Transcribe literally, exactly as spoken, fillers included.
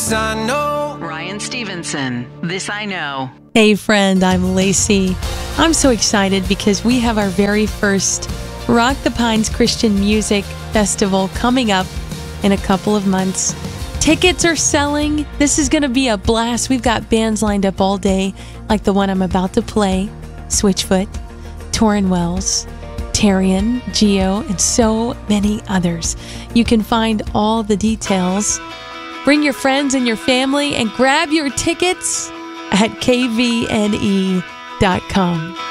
This I know. Ryan Stevenson, This I Know. Hey friend, I'm Lacey. I'm so excited because we have our very first Rock the Pines Christian Music Festival coming up in a couple of months. Tickets are selling. This is going to be a blast. We've got bands lined up all day, like the one I'm about to play, Switchfoot, Torrin Wells, Tarian, Geo, and so many others. You can find all the details. Bring your friends and your family and grab your tickets at k v n e dot com.